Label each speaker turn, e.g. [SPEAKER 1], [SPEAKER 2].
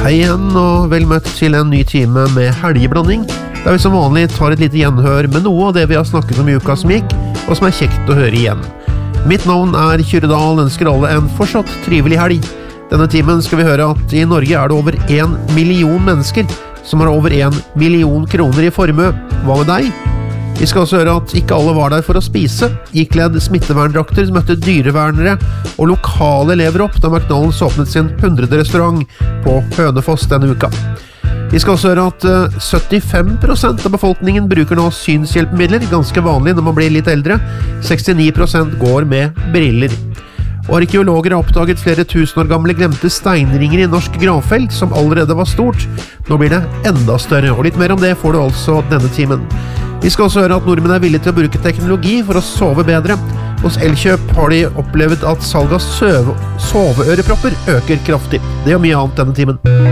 [SPEAKER 1] Hei igjen, og vel møtt til en ny time med helgeblanding, der vi som vanlig tar et lite gjenhør med noe av det vi har snakket om i uka som gikk, og som kjekt å høre igjen. Mitt navn Kyrre Dahl, ønsker alle en fortsatt trivelig helg. Denne timen skal vi høre at i Norge det over 1 million mennesker som har over 1 million kroner i formue. Hva med deg? Vi skal også høre at ikke alle var der for å spise. Ikledd smitteverndrakter møtte dyrevernere og lokale elever opp da McDonald's åpnet sin 100. restaurant på Hønefoss denne uka. Vi skal også høre at 75% av befolkningen bruker nå synshjelpemidler, ganske vanlig når man blir litt eldre. 69% går med briller. Og arkeologer har oppdaget flere tusen år gamle glemte steinringer i norsk gravfelt, som allerede var stort. Nå blir det enda større, og litt mer om det får du altså denne timen. Vi skal også høre at nordmenn villige til å bruke teknologi for å sove bedre. Hos Elkjøp har de opplevd at salg av soveørepropper øker kraftig. Det og mye annet denne timen.